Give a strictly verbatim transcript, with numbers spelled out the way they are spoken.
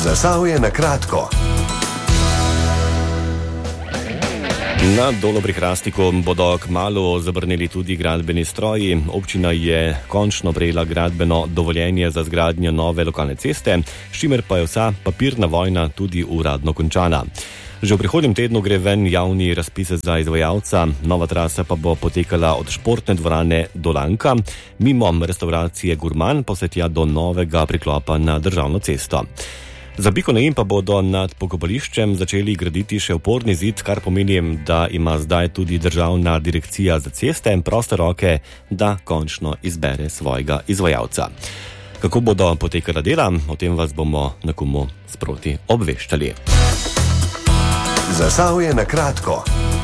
Zasavje na kratko. Na Dolu pri Hrastniku bodo kmalu zabrneli tudi gradbeni stroji. Občina je končno prejela gradbeno dovoljenje za zgradnjo nove lokalne ceste, s čimer pa je vsa papirna vojna tudi uradno končana. Že v prihodnjem tednu gre ven javni razpis za izvajalca, nova trasa pa bo potekala od športne dvorane Dolanka, mimo restauracije Gurman, pa se tja do novega priklopa na državno cesto. Za piko na i pa bodo nad pokopališčem začeli graditi še oporni zid, kar pomeni, da ima zdaj tudi državna direkcija za ceste proste roke, da končno izbere svojega izvajalca. Kako bodo potekala dela, o tem vas bomo na Kumu sproti obveščali. Zasavje na kratko.